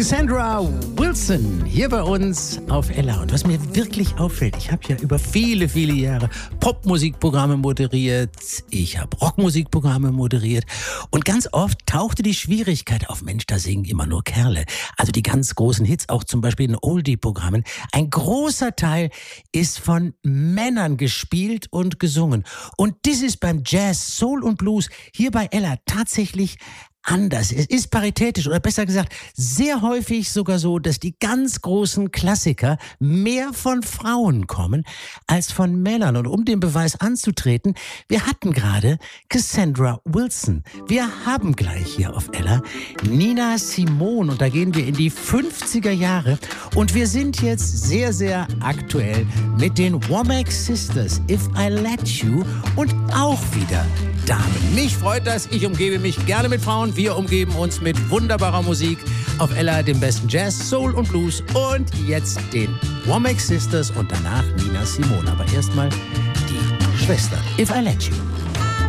Cassandra Wilson hier bei uns auf Ella. Und was mir wirklich auffällt, ich habe ja über viele, viele Jahre Popmusikprogramme moderiert, ich habe Rockmusikprogramme moderiert und ganz oft tauchte die Schwierigkeit auf, Mensch, da singen immer nur Kerle. Also die ganz großen Hits, auch zum Beispiel in Oldie-Programmen. Ein großer Teil ist von Männern gespielt und gesungen. Und das ist beim Jazz, Soul und Blues hier bei Ella tatsächlich anders. Es ist paritätisch oder besser gesagt sehr häufig sogar so, dass die ganz großen Klassiker mehr von Frauen kommen als von Männern. Und um den Beweis anzutreten, wir hatten gerade Cassandra Wilson. Wir haben gleich hier auf Ella Nina Simone und da gehen wir in die 50er Jahre und wir sind jetzt sehr, sehr aktuell mit den Womack Sisters, If I Let You und auch wieder Damen. Mich freut das, ich umgebe mich gerne mit Frauen. Wir umgeben uns mit wunderbarer Musik auf Ella, dem besten Jazz, Soul und Blues und jetzt den Womack Sisters und danach Nina Simone. Aber erstmal die Schwester, If I Let You.